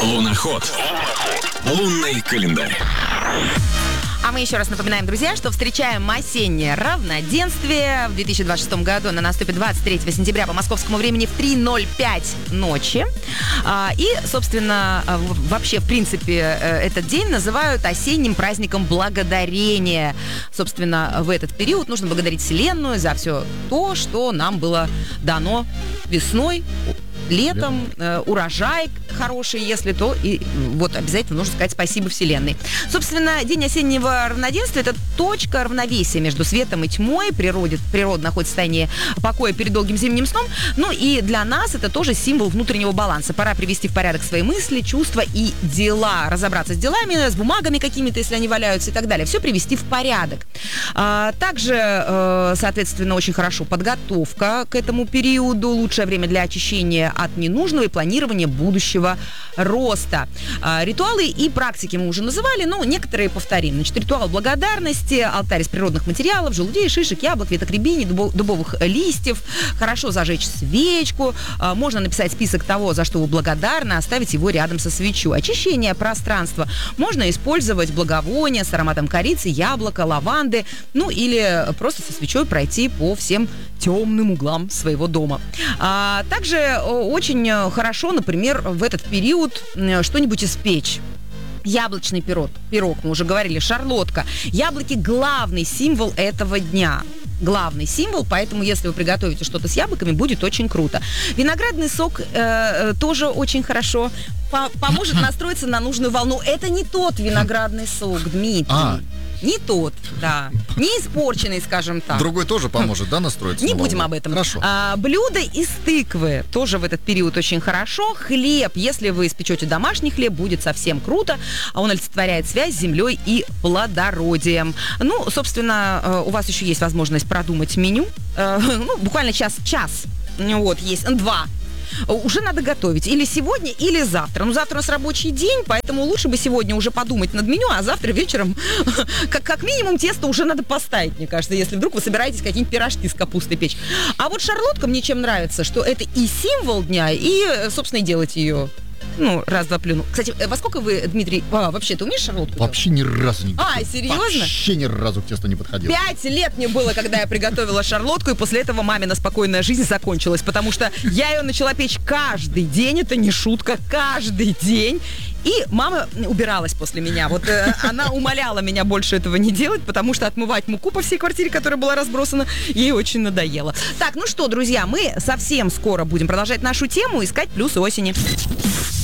Луноход. Лунный календарь. А мы еще раз напоминаем, друзья, что встречаем осеннее равноденствие. В 2026 году оно наступит 23 сентября по московскому времени в 3:05 ночи. И, собственно, вообще, в принципе, этот день называют осенним праздником благодарения. Собственно, в этот период нужно благодарить Вселенную за все то, что нам было дано весной, летом, урожай хороший, если то, и вот обязательно нужно сказать спасибо Вселенной. Собственно, день осеннего равноденствия – это точка равновесия между светом и тьмой. Природа находится в состоянии покоя перед долгим зимним сном. Ну и для нас это тоже символ внутреннего баланса. Пора привести в порядок свои мысли, чувства и дела. Разобраться с делами, с бумагами какими-то, если они валяются и так далее. Все привести в порядок. Также, соответственно, очень хорошо подготовка к этому периоду. Лучшее время для очищения от ненужного и планирования будущего роста. Ритуалы и практики мы уже называли, но некоторые повторим. Значит, ритуал благодарности, алтарь из природных материалов, желудей, шишек, яблок, веток рябини, дубовых листьев. Хорошо зажечь свечку. Можно написать список того, за что вы благодарны, оставить его рядом со свечой. Очищение пространства. Можно использовать благовония с ароматом корицы, яблока, лаванды, ну или просто со свечой пройти по всем темным углам своего дома. Также очень хорошо, например, в этот период что-нибудь испечь. Яблочный пирог, мы уже говорили, шарлотка. Яблоки – главный символ этого дня. Главный символ, поэтому если вы приготовите что-то с яблоками, будет очень круто. Виноградный сок тоже очень хорошо поможет настроиться на нужную волну. Это не тот виноградный сок, Дмитрий. Не тот, да. Не испорченный, скажем так. Другой тоже поможет, да, настроиться? Не будем об этом. Хорошо. Блюда из тыквы тоже в этот период очень хорошо. Хлеб, если вы испечете домашний хлеб, будет совсем круто. Он олицетворяет связь с землей и плодородием. Ну, собственно, у вас еще есть возможность продумать меню. Буквально час. Вот, есть 2. Уже надо готовить. Или сегодня, или завтра. Завтра у нас рабочий день, поэтому лучше бы сегодня уже подумать над меню, а завтра вечером как минимум тесто уже надо поставить, мне кажется, если вдруг вы собираетесь какие-нибудь пирожки с капустой печь. А вот шарлотка мне чем нравится, что это и символ дня, и, собственно, и делать ее. Раз-два плюну. Кстати, во сколько вы, Дмитрий, вообще, ты умеешь шарлотку делать? Вообще ни разу не. Серьезно? Вообще ни разу к тесту не подходил. 5 лет мне было, когда я приготовила шарлотку, и после этого мамина спокойная жизнь закончилась, потому что я ее начала печь каждый день, это не шутка, каждый день. И мама убиралась после меня. Вот она умоляла меня больше этого не делать, потому что отмывать муку по всей квартире, которая была разбросана, ей очень надоело. Так, друзья, мы совсем скоро будем продолжать нашу тему, искать плюсы осени.